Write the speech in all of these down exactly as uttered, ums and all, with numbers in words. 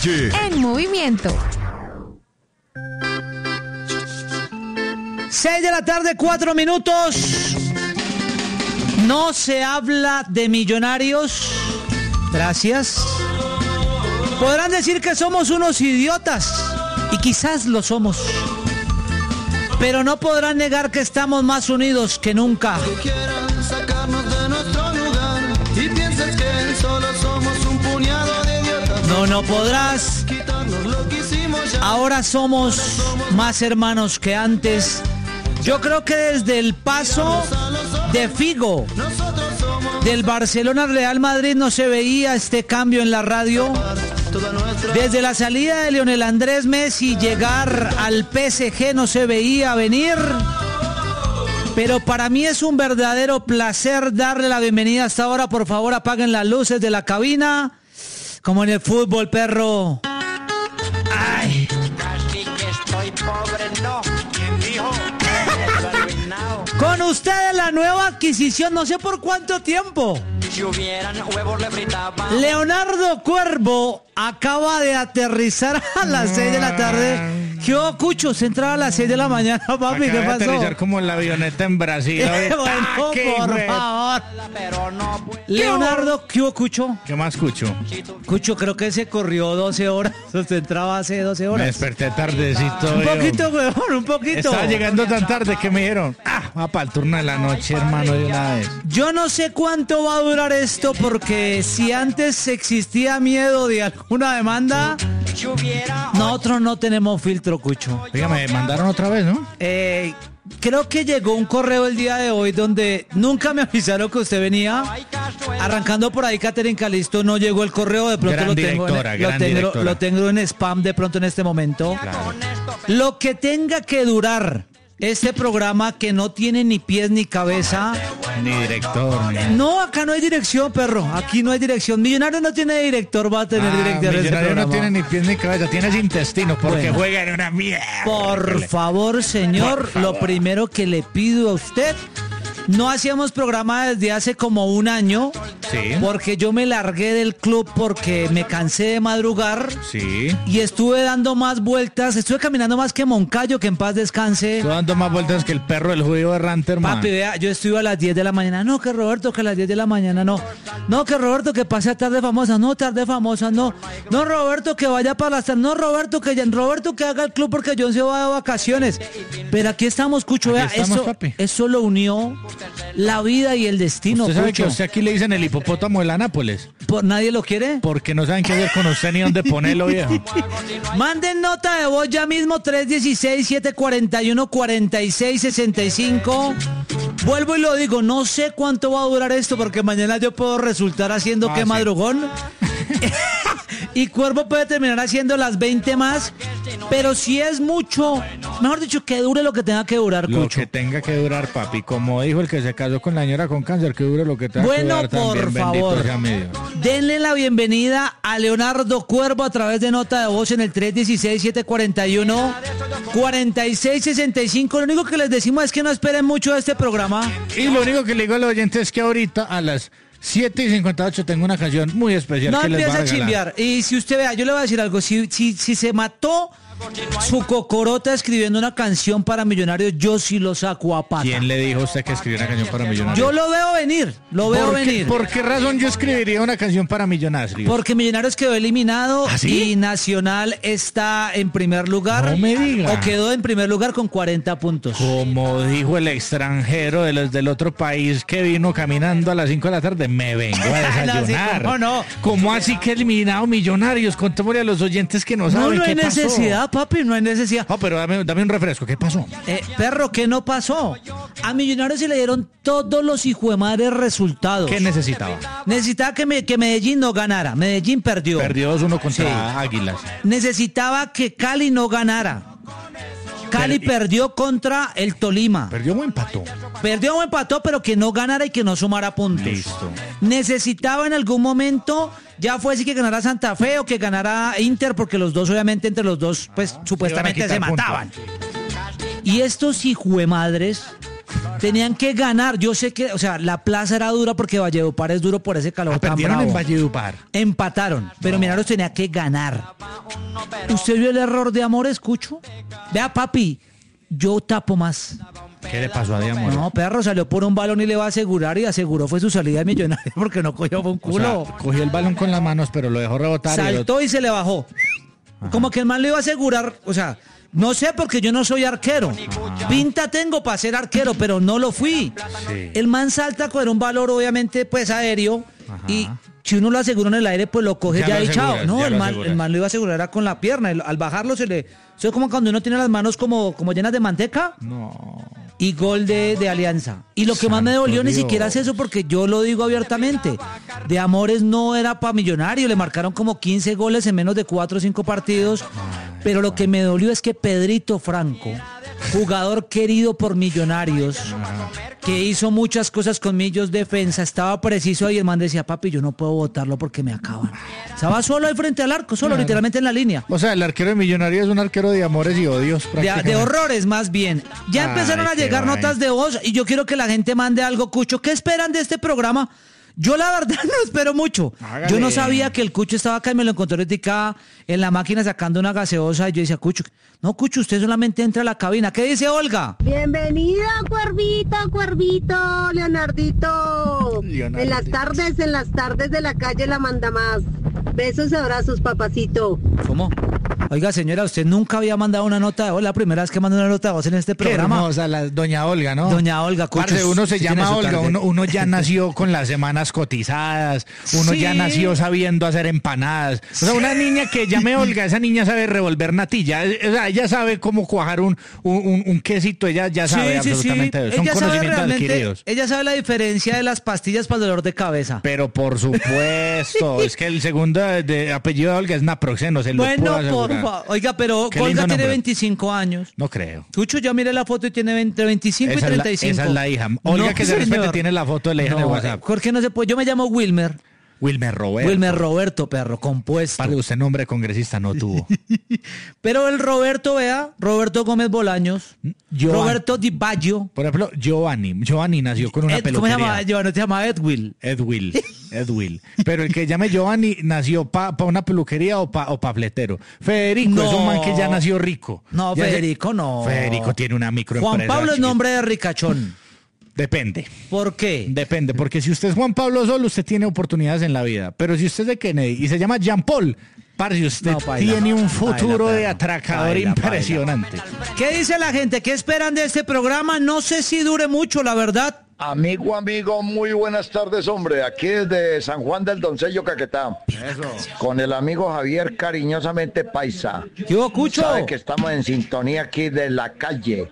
Calle. En movimiento. Seis de la tarde, cuatro minutos. No se habla de Millonarios. Gracias. Podrán decir que somos unos idiotas. Y quizás lo somos. Pero no podrán negar que estamos más unidos que nunca. No, no podrás. Ahora somos más hermanos que antes. Yo creo que desde el paso de Figo del Barcelona al Real Madrid no se veía este cambio en la radio. Desde la salida de Lionel Andrés Messi llegar al P S G no se veía venir. Pero para mí es un verdadero placer darle la bienvenida hasta ahora. Por favor, apaguen las luces de la cabina. Como en el fútbol, perro. Ay. Con ustedes la nueva adquisición, no sé por cuánto tiempo. Leonardo Cuervo acaba de aterrizar a las seis de la tarde. ¿Qué hubo, Cucho? Se entraba a las seis de la mañana, papi. ¿Qué pasó? Aterrizar como en la avioneta en Brasil. Bueno, ah, por güey. favor. Leonardo, ¿qué hubo, Cucho? ¿Qué más, Cucho? Cucho, creo que se corrió doce horas. Se entraba hace doce horas. Me desperté tardecito. Un yo. poquito, huevón, un poquito. Estaba llegando tan tarde que me dijeron, ah, va para el turno de la noche, hermano, de una vez. Yo no sé cuánto va a durar esto, porque si antes existía miedo de alguna demanda, nosotros no tenemos filtro, Cucho. Dígame, mandaron otra vez, ¿no? Eh, creo que llegó un correo el día de hoy donde nunca me avisaron que usted venía. Arrancando por ahí, Catherine Calisto, no llegó el correo, de pronto Gran lo tengo, directora, en, lo, gran tengo, directora. lo tengo en spam de pronto en este momento. Claro. Lo que tenga que durar este programa que no tiene ni pies ni cabeza. Ni director, ni... No, acá no hay dirección, perro. Aquí no hay dirección. Millonario no tiene director, va a tener Ah, director. este Millonario no programa. tiene ni pies ni cabeza, tiene intestino porque Bueno. juega en una mierda. Por favor, señor, Por favor. lo primero que le pido a usted, no hacíamos programa desde hace como un año, Sí. porque yo me largué del club porque me cansé de madrugar Sí. y estuve dando más vueltas, estuve caminando más que Moncayo, que en paz descanse. Estoy dando más vueltas que el perro del judío errante, hermano. Papi, vea, yo estuve a las diez de la mañana. No, que Roberto, que a las diez de la mañana no. No, que Roberto, que pase a tarde famosa. No, tarde famosa, no. No, Roberto, que vaya para las tardes. No, Roberto, que ya, Roberto, que haga el club porque John se va de vacaciones. Pero aquí estamos, Cucho, Aquí vea, estamos, eso, papi. eso lo unió la vida y el destino, ¿Usted sabe que Cucho. a usted aquí le dicen el hipopótamo de la Nápoles? ¿Por, ¿Nadie lo quiere? Porque no saben qué hacer con usted ni dónde ponerlo, viejo. Manden nota de voz ya mismo, tres uno seis, siete cuatro uno, cuatro seis seis cinco. Vuelvo y lo digo, no sé cuánto va a durar esto porque mañana yo puedo resultar haciendo Ah, que sí. madrugón. Y Cuervo puede terminar haciendo las veinte más. Pero si es mucho, mejor dicho, que dure lo que tenga que durar, Lo Cucho. que tenga que durar, papi. Como dijo el que se casó con la señora con cáncer, que dure lo que tenga Bueno, que durar por también. favor. Bendito sea mi Dios. Denle la bienvenida a Leonardo Cuervo a través de nota de voz en el tres uno seis, siete cuatro uno, cuatro seis seis cinco. Lo único que les decimos es que no esperen mucho de este programa. Y lo único que le digo a los oyentes es que ahorita a las siete y cincuenta y ocho tengo una canción muy especial No que les va empieza a a regalar. chimbear. Y si usted vea, yo le voy a decir algo. Si, si, si se mató su cocorota escribiendo una canción para Millonarios, yo sí lo saco a pata. ¿Quién le dijo a usted que escribió una canción para Millonarios? Yo lo veo venir, lo veo ¿Por qué- venir. ¿Por qué razón yo escribiría una canción para Millonarios? Porque Millonarios quedó eliminado ¿Ah, sí? y Nacional está en primer lugar. No me diga. O quedó en primer lugar con cuarenta puntos. Como dijo el extranjero de los del otro país que vino caminando a las cinco de la tarde, me vengo a No, sí, desayunar. ¿cómo no? ¿Cómo así que eliminado Millonarios? Contémosle a los oyentes que no No, saben no hay qué pasó. necesidad, papi, no hay necesidad. No, pero dame, dame un refresco, ¿qué pasó? Eh, perro, ¿qué no pasó? A Millonarios se le dieron todos los hijuemadres resultados. ¿Qué necesitaba? Necesitaba que, me- que Medellín no ganara. Medellín perdió. Perdió dos uno contra Sí. Águilas. Necesitaba que Cali no ganara. Cali Per- perdió contra el Tolima. ¿Perdió o empató? Perdió o empató, pero que no ganara y que no sumara puntos. Listo. Necesitaba en algún momento, ya fue así que ganara Santa Fe o que ganara Inter, porque los dos, obviamente, entre los dos, pues supuestamente se quitar puntos. mataban. Y estos hijuemadres Tenían que ganar. Yo sé que, o sea, la plaza era dura porque Valledupar es duro por ese calor Ah, tan perdieron bravo. en Valledupar. Empataron, pero Millonarios tenía que ganar. ¿Usted vio el error de Amores, Cucho? Vea, papi, yo tapo más. ¿Qué le pasó a Diamor? No, perro, salió por un balón y le va a asegurar y aseguró fue su salida de Millonario porque no cogió fue un O culo. sea, cogió el balón con las manos, pero lo dejó rebotar. y el Saltó y se le bajó. Como que el man le iba a asegurar, o sea, no sé porque yo no soy arquero. Pinta tengo para ser arquero, pero no lo fui. Sí. El man salta a coger un valor obviamente pues aéreo. Ajá. Y si uno lo asegura en el aire, pues lo coge Ya ya, lo y chao. aseguras, No, ya el lo man, aseguras. el man lo iba a asegurar era con la pierna. El- al bajarlo se le... Eso es como cuando uno tiene las manos como, como llenas de manteca. No. Y gol de, de Alianza. Y lo que más me Santo dolió ni Dios. siquiera es eso, porque yo lo digo abiertamente. De Amores no era para Millonario, le marcaron como quince goles en menos de cuatro o cinco partidos. Pero lo que me dolió es que Pedrito Franco, jugador querido por Millonarios, que hizo muchas cosas con Millos defensa, estaba preciso ahí. El man decía, papi, yo no puedo votarlo porque me acaban. Estaba solo ahí frente al arco, solo, literalmente en la línea. O sea, el arquero de Millonarios es un arquero de amores y odios. De, prácticamente. de horrores más bien. Ya Ay, empezaron a qué llegar vaina. notas de voz y yo quiero que la gente mande algo, Cucho. ¿Qué esperan de este programa? Yo la verdad no espero mucho. Hágale. Yo no sabía que el Cucho estaba acá y me lo encontré ahorita en la máquina sacando una gaseosa y yo decía, Cucho, no, Cucho, usted solamente entra a la cabina. ¿Qué dice Olga? Bienvenido, Cuervito, Cuervito, Leonardito. Leonardito. En las tardes, en las tardes de la calle la manda más. Besos y abrazos, papacito. ¿Cómo? Oiga, señora, usted nunca había mandado una nota de voz. La primera vez que manda una nota de voz en este Qué programa. hermosa, la doña Olga, ¿no? Doña Olga, Cucho, Parce, uno se usted tiene llama su Olga, target. uno, uno ya nació con las semanas cotizadas, uno Sí. ya nació sabiendo hacer empanadas. O sea, una niña que llame Olga, esa niña sabe revolver natilla, o sea, ella sabe cómo cuajar un, un, un- un quesito, ella ya sabe absolutamente de eso. Son Ella sabe conocimientos realmente, adquiridos. ella sabe la diferencia de las pastillas para el dolor de cabeza. Pero por supuesto, es que el segundo de, de apellido de Olga es Naproxeno, se lo Bueno, puedo por asegurar. favor. Oiga, pero Qué Olga lindo tiene nombre. veinticinco años. No creo. Cucho, ya miré la foto y tiene entre veinticinco Esa y es la- treinta y cinco. esa es la hija. Olga, No, que se respete, señor. tiene la foto de la hija en el No, WhatsApp. ¿por qué no se puede? Yo me llamo Wilmer. Wilmer Roberto. Wilmer Roberto, perro, compuesto. Para usted nombre congresista no tuvo. Pero el Roberto, vea, Roberto Gómez Bolaños, Giovanni. Roberto Di Baggio. Por ejemplo, Giovanni. Giovanni nació con una Ed- ¿Cómo se peluquería. llama? Giovanni se llama Edwill. Edwill. Edwill. Pero el que llame Giovanni nació para pa una peluquería o para o pa fletero. Federico es un man que ya nació rico. No, Ya se- Federico no. Federico tiene una microempresa. Juan Pablo es chiquita. nombre de ricachón. Depende. ¿Por qué? Depende, porque si usted es Juan Pablo solo, usted tiene oportunidades en la vida. Pero si usted es de Kennedy y se llama Jean Paul, parce, usted No, paila. tiene un futuro Paila, de perro. atracador Paila, impresionante. ¿Qué dice la gente? ¿Qué esperan de este programa? No sé si dure mucho, la verdad. Amigo, amigo, muy buenas tardes, hombre. Aquí desde San Juan del Doncello, Caquetá. Con el amigo Javier, cariñosamente Paisa. ¿Qué hubo, Cucho? Sabe que estamos en sintonía aquí de la calle.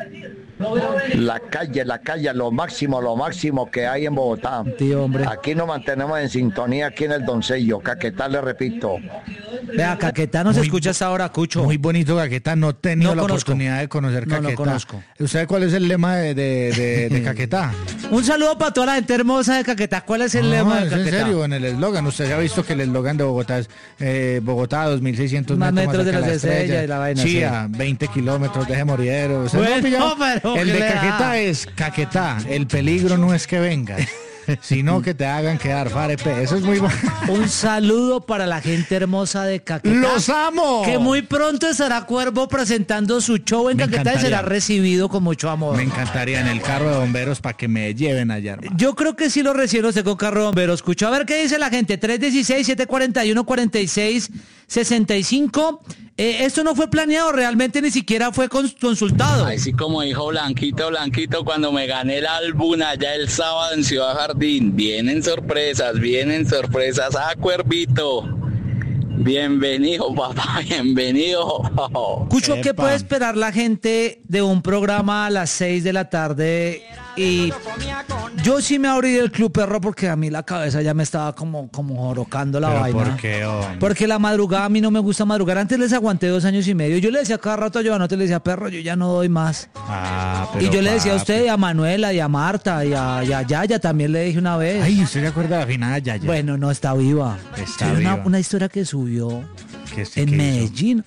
La calle, la calle, lo máximo, lo máximo que hay en Bogotá. Tío, hombre. Aquí nos mantenemos en sintonía aquí en el Doncello. Caquetá, le repito. Vea, Caquetá no se Muy escucha hasta ahora, Cucho. Muy bonito Caquetá, no he tenido No la conozco. oportunidad de conocer No lo Caquetá. conozco. ¿Usted sabe cuál es el lema de, de, de- de Caquetá? Un saludo para toda la gente hermosa de Caquetá. ¿Cuál es el No, lema de es en Caquetá? serio, en el eslogan. Usted ya ha visto que el eslogan de Bogotá es eh, Bogotá, dos mil seiscientos Más metros, metros de más las cerca de la estrellas estrella. y la vaina, Chía, veinte kilómetros, deje moridero. O sea, Bueno, no, pillado. pero el ¿qué de le da? Caquetá es Caquetá. El peligro no es que vengas, sino que te hagan quedar farepe. Eso es muy bueno. Un saludo para la gente hermosa de Caquetá. ¡Los amo! Que muy pronto estará Cuervo presentando su show en Me Caquetá y encantaría. será recibido con mucho amor. Me encantaría en el carro de bomberos para que me lleven allá, hermano. Yo creo que sí lo recién usted con carro de bombero. Escucho a ver qué dice la gente. tres uno seis, siete cuatro uno, cuatro seis seis cinco. Eh, esto no fue planeado, realmente ni siquiera fue cons- consultado. Así como dijo Blanquito, Blanquito, cuando me gané el álbum allá el sábado en Ciudad Jardín. Vienen sorpresas, vienen sorpresas. Ah, Cuervito. Bienvenido, papá, bienvenido. Escucho, ¿qué Epa. puede esperar la gente de un programa a las seis de la tarde? Y yo sí me abrí del Club Perro porque a mí la cabeza ya me estaba como, como jorocando la ¿Pero vaina. por qué, hombre? Porque la madrugada a mí no me gusta madrugar. Antes les aguanté dos años y medio. Yo le decía cada rato a Giovanote, le decía, perro, yo ya no doy más. Ah, Y pero yo le decía a papi. usted, y a Manuela, y a Marta, y a, y a Yaya también le dije una vez. Ay, ¿usted se acuerda de la finada Yaya? Bueno, no está viva. Está Sí, una, viva. una historia que subió ¿Qué- qué en hizo? Medellín.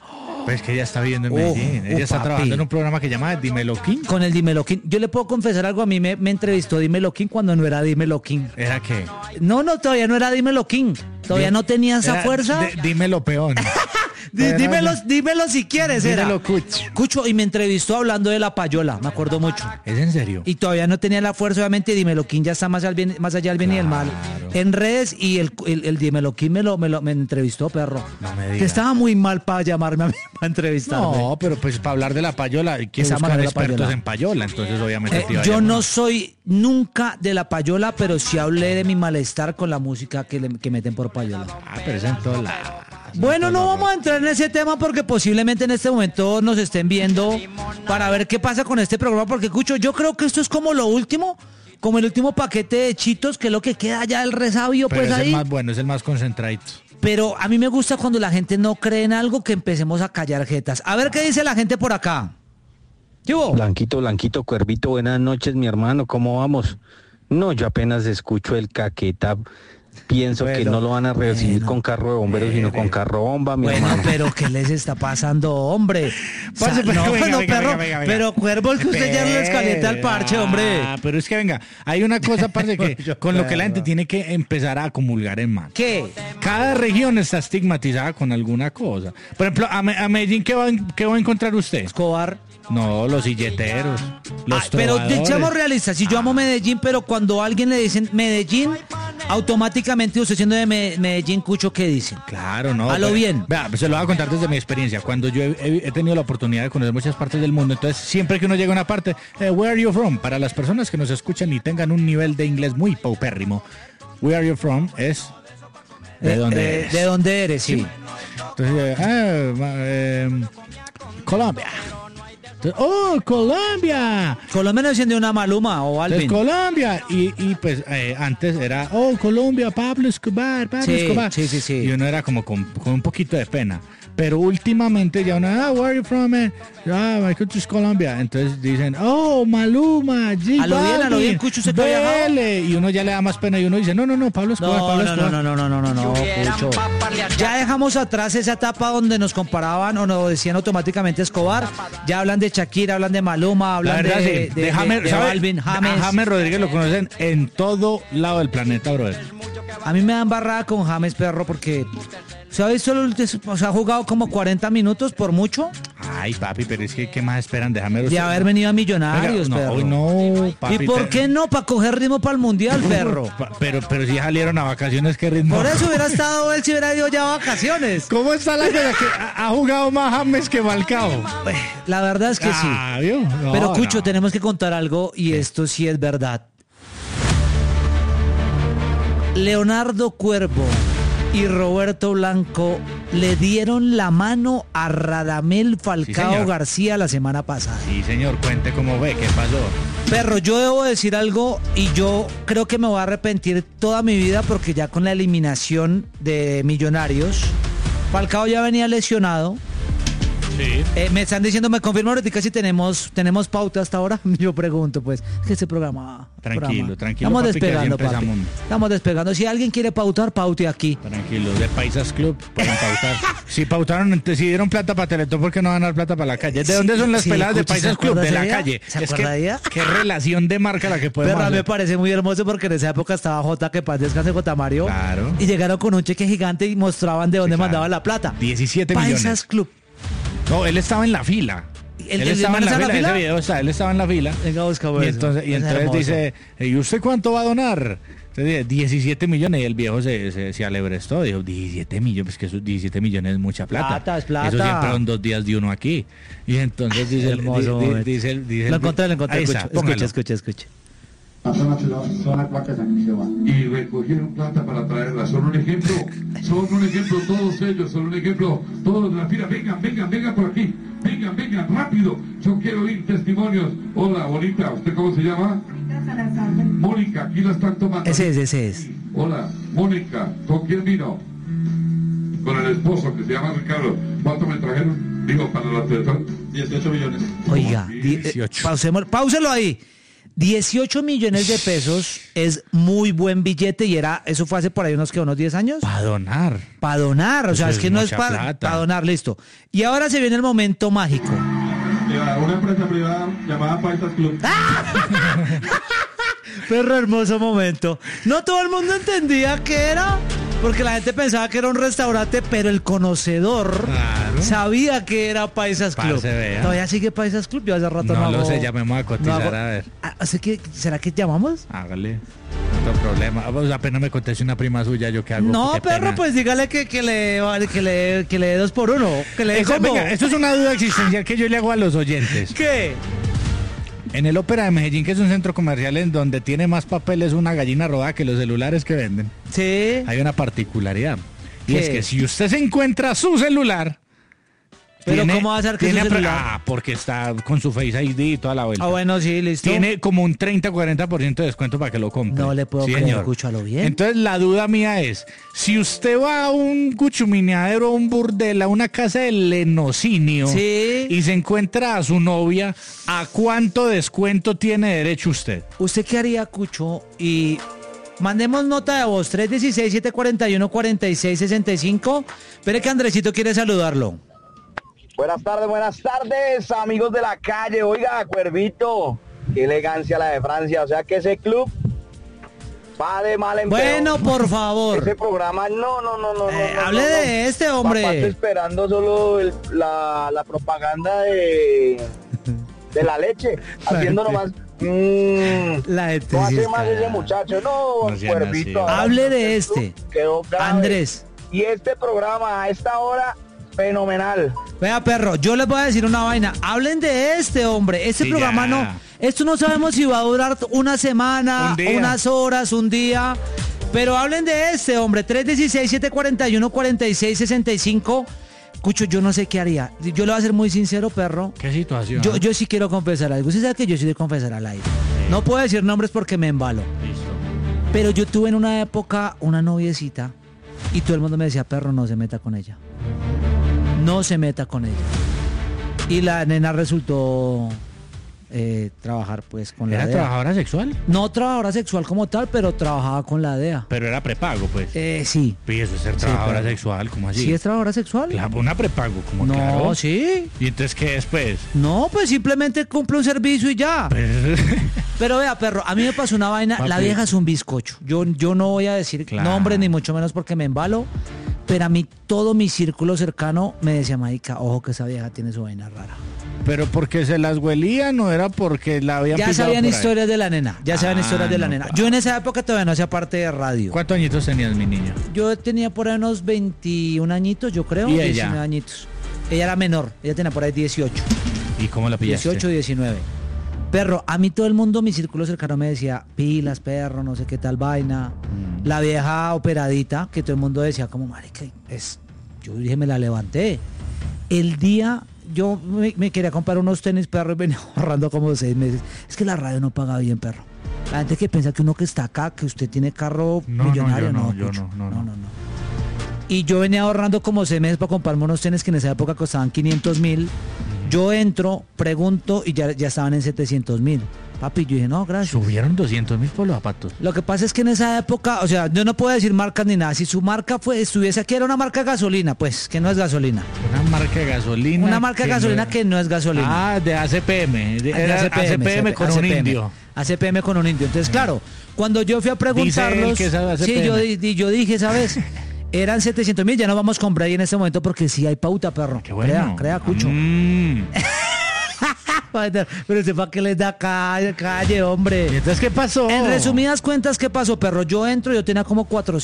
Pues que ella está viviendo en Oh, Medellín. oh, ella está papi. trabajando en un programa que se llama Dímelo King. Con el Dímelo King. Yo le puedo confesar algo, a mí me, me entrevistó Dímelo King cuando no era Dímelo King. ¿Era qué? No, no, todavía no era Dímelo King. Todavía no tenía esa Era fuerza. d- dímelo peón. Dí- dímelo, dímelo si quieres, era. Dímelo, Cucho. Cucho, y me entrevistó hablando de la payola, me acuerdo mucho. ¿Es en serio? Y todavía no tenía la fuerza, obviamente, Dímelo King ya está más, al bien, más allá del bien y del mal. En redes, y el, el, el Dímelo King me lo, me lo me entrevistó, perro. No me digas. Que estaba muy mal para llamarme a mí, para entrevistarme. No, pero pues para hablar de la payola hay que Esa buscar mano de la expertos payola. en payola, entonces obviamente Eh, te iba a yo llamar. no soy nunca de la payola, pero sí hablé de mi malestar con la música que, le- que meten por payola. Ah, pero es en todos lados. Bueno, no vamos a entrar en ese tema porque posiblemente en este momento nos estén viendo para ver qué pasa con este programa, porque Cucho, yo creo que esto es como lo último, como el último paquete de chitos, que es lo que queda ya del resabio, Pero pues es ahí. el más bueno, es el más concentradito. Pero a mí me gusta cuando la gente no cree en algo que empecemos a callar jetas. A ver qué dice la gente por acá. ¿Qué hubo? Blanquito, Blanquito, Cuervito, buenas noches, mi hermano, ¿cómo vamos? No, yo apenas escucho el caqueta, pienso que Bueno, no lo van a recibir bueno, con carro de bomberos, sino con carro bomba, mi Bueno, hermano. pero ¿qué les está pasando, hombre? Parce, Sa- pero no, venga, no, venga, perro, venga, venga, venga. pero Cuervo, el que usted ya les calienta al parche, hombre. Ah, pero es que venga, hay una cosa, parce, que Yo, con lo que la gente perro. tiene que empezar a comulgar en mano. ¿Qué? Cada región está estigmatizada con alguna cosa. Por ejemplo, a, Me- a Medellín, ¿qué va, ¿qué va a encontrar usted? Escobar. No, los silleteros, los Ay, pero trovadores. seamos realistas, si yo amo Medellín, pero cuando a alguien le dicen Medellín, automáticamente usted siendo de Me- Medellín, Cucho, ¿qué dicen? Claro, no. A lo pero- bien. Vea, pues se lo voy a contar desde mi experiencia. Cuando yo he, he- he tenido la oportunidad de conocer muchas partes del mundo, entonces siempre que uno llega a una parte, eh, where are you from? Para las personas que nos escuchan y tengan un nivel de inglés muy paupérrimo, where are you from es de Eh, dónde eh, eres. ¿De dónde eres? Sí. Entonces, eh, ah, ma- eh, Colombia. Entonces, oh, Colombia. Colombia no dicen de una Maluma o Entonces, Alvin. Colombia. Y, y pues eh, antes era, oh, Colombia, Pablo Escobar, Pablo Sí, Escobar. sí, sí, sí. Y uno era como con, con un poquito de pena. Pero últimamente ya uno, ah, where are you from, man? Ah, my country is Colombia. Entonces dicen, oh, Maluma, J A lo bien, a lo Balvin, bien, Cucho, ¿usted que ha viajado? Vele. Y uno ya le da más pena y uno dice, no, no, no, Pablo Escobar, No, Pablo no, Escobar. no, no, no, no, no, no, no, Cucho. Ya dejamos atrás esa etapa donde nos comparaban o nos decían automáticamente Escobar. Ya hablan de Shakira, hablan de Maluma, La hablan verdad, de, sí. de, De de- James, de ¿sabe? Balvin, James. A James Rodríguez lo conocen en todo lado del planeta, brother. A mí me dan barrada con James, perro, porque ¿sabes? Solo o sea, ha jugado como cuarenta minutos por mucho Ay, papi, pero es que, ¿qué más esperan de James? de haber venido a Millonarios, Venga, no, perro. hoy no, papi. ¿Y por te- qué no? Para coger ritmo para el Mundial, perro. Pa- Pero, pero si ya salieron a vacaciones, ¿qué ritmo? Por eso hubiera estado él si hubiera ido ya a vacaciones. ¿Cómo está la cosa? Que ha, ha jugado más James que Falcao. Eh, La verdad es que sí. Ah, ¿vio? No, Pero Cucho, no. tenemos que contar algo y esto sí es verdad. Leonardo Cuervo y Roberto Blanco le dieron la mano a Radamel Falcao señor. García la semana pasada. Sí, señor, cuente cómo ve, qué pasó. Perro, yo debo decir algo y yo creo que me voy a arrepentir toda mi vida porque ya con la eliminación de Millonarios, Falcao ya venía lesionado. Sí. Eh, me están diciendo, me confirma ahorita si tenemos, tenemos pauta hasta ahora. Yo pregunto, pues, es que este programa... Tranquilo, programa- tranquilo, Estamos papi, que así despegando, papi. empezamos. Estamos despegando. Si alguien quiere pautar, paute aquí. Tranquilo, de Paisas Club pueden pautar. Si pautaron, si dieron plata para Teletón, ¿por qué no van a dar plata para la calle? ¿De Sí, dónde son las sí, peladas de Cuchi, ¿se Paisas Club? acuerda De la ese día? calle. ¿Se Es acuerda que, ella? qué relación de marca la que podemos Pero a mí me hacer. parece muy hermoso porque en esa época estaba J, que paz descanse J Mario. Claro. Y llegaron con un cheque gigante y mostraban de dónde claro. mandaban la plata. diecisiete Paisas millones. Club. No, él estaba en la fila. ¿El- él el estaba en man la está en la fila, fila? ese video está, él estaba en la fila. Venga, busca Y entonces, y entonces dice, ¿y usted cuánto va a donar? Entonces dice, diecisiete millones, y el viejo se, se, se alebrestó, dijo, diecisiete millones, pues que esos diecisiete millones es mucha plata. Plata, es plata. Eso siempre son dos días de uno aquí. Y entonces dice, el- Hermoso di- di- momento. dice, el- dice Lo el- encontré, lo encontré. Ahí Escucha, está, póngalo. escucha, escucha, escucha. Y recogieron plata para traerla. Son un ejemplo, son un ejemplo todos ellos, son un ejemplo todos de la fila. Vengan, vengan, vengan por aquí. Vengan, vengan, rápido. Yo quiero oír testimonios. Hola, bonita. ¿Usted cómo se llama? Mónica, aquí la están tomando. Ese es, ese es. Hola, Mónica. ¿Con quién vino? Con el esposo que se llama Ricardo. ¿Cuánto me trajeron? Digo, para la Teletón. dieciocho millones. Oiga, di- eh, dieciocho. pausemos, páuselo ahí. dieciocho millones de pesos es muy buen billete y era, eso fue hace por ahí unos que unos diez años. Para donar. Para donar, o Eso sea, es es que no es mucha para plata. donar, listo. Y ahora se viene el momento mágico. Una empresa privada llamada Paisas Club. Perro, hermoso momento. No todo el mundo entendía qué era, porque la gente pensaba que era un restaurante, pero el conocedor Claro. sabía que era Paisas Club. Parce, vea. ¿Todavía sigue Paisas Club? Yo hace rato no, No lo hago- sé, llamemos a cotizar, no hago- a ver. Ah, así que, ¿será que llamamos? Hágale. No hay problema. Pues apenas me conteste una prima suya, ¿yo qué hago? No, Qué perro, pena. pues dígale que, que le que le que le dé dos por uno. Que le dé Eso, combo. venga, esto es una duda existencial que yo le hago a los oyentes. ¿Qué? En el Ópera de Medellín, que es un centro comercial en donde tiene más papeles una gallina rodada que los celulares que venden, Sí. hay una particularidad. Y ¿Qué? es que si usted se encuentra su celular... Pero ¿cómo va a ser que tiene su apre- celular? Ah, porque está con su Face I D y toda la vuelta. Ah, bueno, sí, listo. Tiene como un treinta a cuarenta por ciento de descuento para que lo compre. No le puedo Sí, creer, señor. escúchalo bien. Entonces la duda mía es, si usted va a un cuchumineadero, a un burdel, a una casa de lenocinio Sí. y se encuentra a su novia, ¿a cuánto descuento tiene derecho usted? ¿Usted qué haría, Cucho? Y mandemos nota de voz, tres uno seis, siete cuatro uno, cuatro seis seis cinco. Espere que Andresito quiere saludarlo. Buenas tardes, buenas tardes, amigos de la calle. Oiga, Cuervito, qué elegancia la de Francia. O sea que ese club va de mal en peor. Bueno, por favor. Ese programa, no, no, no, no. Eh, no, no, hable no, de este, hombre. Papá, estoy esperando solo el- la, la propaganda de, de la leche. Haciendo nomás. Mmm, La gente no sí hace es más cara. ese muchacho. No, No sean Cuervito. así. ahora Hable de el este. club Quedó grave. Andrés. Y este programa a esta hora, fenomenal. Vea, perro, yo les voy a decir una vaina. Hablen de este, hombre. Este Sí, programa ya. no. Esto no sabemos si va a durar una semana, Un día. unas horas, un día. Pero hablen de este, hombre. tres uno seis, siete cuatro uno, cuatro seis seis cinco. Cucho, yo no sé qué haría. Yo le voy a ser muy sincero, perro. ¿Qué situación? Yo, yo sí quiero confesar algo. Usted sabe que yo soy de confesar al aire. No puedo decir nombres porque me embalo. Listo. Pero yo tuve en una época una noviecita y todo el mundo me decía, perro, no se meta con ella. No se meta con ella. Y la nena resultó eh, trabajar pues con la ¿Era D E A. trabajadora sexual? No trabajadora sexual como tal, pero trabajaba con la D E A. Pero era prepago, pues. Eh, sí. Y eso es ser Sí, trabajadora pero- sexual, ¿cómo así? ¿Sí es trabajadora sexual? Claro, una prepago, como No, claro. sí. ¿Y entonces qué después? No, pues simplemente cumple un servicio y ya. Pues, Pero vea, perro, a mí me pasó una vaina. Papi. La vieja es un bizcocho. Yo, yo no voy a decir Claro. nombre ni mucho menos porque me embalo. Pero a mí todo mi círculo cercano me decía, marica, ojo que esa vieja tiene su vaina rara. pero porque se las huelían o era porque la habían Ya pillado sabían por ahí? historias de la nena. Ya sabían Ah, historias de la no, nena. pa. Yo en esa época todavía no hacía parte de radio. ¿Cuántos añitos tenías, mi niño? Yo tenía por ahí unos veintiún añitos, yo creo. ¿Y ella? diecinueve añitos. Ella era menor. Ella tenía por ahí dieciocho. ¿Y cómo la pillaste? dieciocho, diecinueve. Perro, a mí todo el mundo, mi círculo cercano me decía, pilas, perro, no sé qué tal vaina. Mm. La vieja operadita, que todo el mundo decía como, marica, es... Yo dije, me la levanté. El día, yo me, me quería comprar unos tenis, perro, y venía ahorrando como seis meses. Es que la radio no paga bien, perro. La gente que piensa que uno que está acá, que usted tiene carro No, no, millonario, yo no, no, yo Cucho. no, no, no. Y yo venía ahorrando como seis meses para comprarme unos tenis que en esa época costaban quinientos mil. Yo entro, pregunto y ya, ya estaban en setecientos mil. Papi, yo dije, no, gracias. Subieron doscientos mil por los zapatos. Lo que pasa es que en esa época, o sea, yo no puedo decir marcas ni nada. Si su marca fue, estuviese aquí, era una marca de gasolina, pues, que no es gasolina. Una marca de gasolina. Una marca de gasolina no- que no es gasolina. Ah, de A C P M. De, De era A C P M con un indio. A C P M con un indio. Entonces, claro, cuando yo fui a preguntarlos, él que es A C P M. sí, yo, di- di- yo dije, ¿sabes? Eran setecientos mil, ya no vamos a comprar ahí en este momento porque sí hay pauta, perro. Qué bueno. Crea, crea, Cucho. Mm. Pero sepa que les da calle, calle, hombre. ¿Y entonces qué pasó? En resumidas cuentas, ¿qué pasó, perro? Yo entro, yo tenía como cuatrocientos